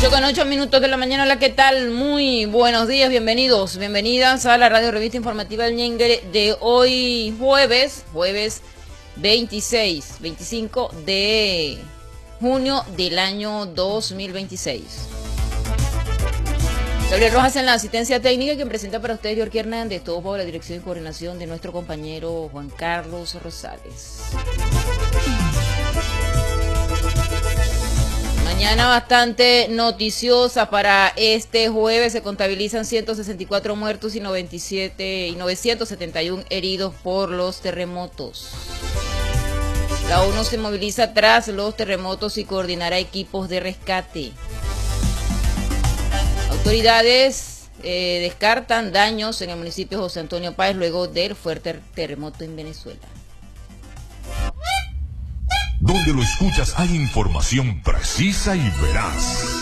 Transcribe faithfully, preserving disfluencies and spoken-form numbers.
ocho con ocho minutos de la mañana. Hola, ¿qué tal? Muy buenos días, bienvenidos, bienvenidas a la radio revista informativa del Ñenguere de hoy jueves, jueves veintiséis, veinticinco de junio del año dos mil veintiséis. Gabriel Rojas en la asistencia técnica, quien presenta para ustedes Yorky Hernández, todo bajo la dirección y coordinación de nuestro compañero Juan Carlos Rosales. Mañana bastante noticiosa para este jueves. Se contabilizan ciento sesenta y cuatro muertos y noventa y siete y novecientos setenta y uno heridos por los terremotos. La ONU se moviliza tras los terremotos y coordinará equipos de rescate. Autoridades eh, descartan daños en el municipio de José Antonio Páez luego del fuerte terremoto en Venezuela. Donde lo escuchas hay información precisa y veraz.